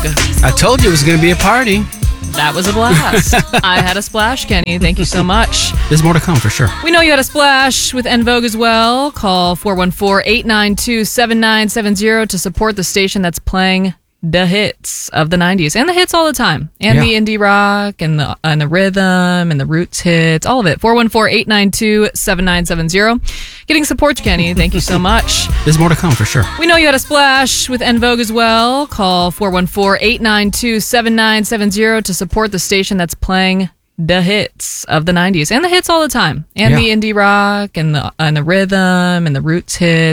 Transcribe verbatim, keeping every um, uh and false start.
I told you it was going to be a party. That was a blast. I had a splash, Kenny. Thank you so much. There's more to come for sure. We know you had a splash with En Vogue as well. Call four one four, eight nine two, seven nine seven zero to support the station that's playing the hits of the nineties and the hits all the time, and Yeah. the indie rock and the and the rhythm and the roots hits, all of it. four one four, eight nine two, seven nine seven zero. Getting support, Kenny. Thank you so much. There's more to come for sure. We know you had a splash with En Vogue as well. Call four one four, eight nine two, seven nine seven zero to support the station that's playing the hits of the nineties and the hits all the time, and Yeah. the indie rock and the and the rhythm and the roots hits.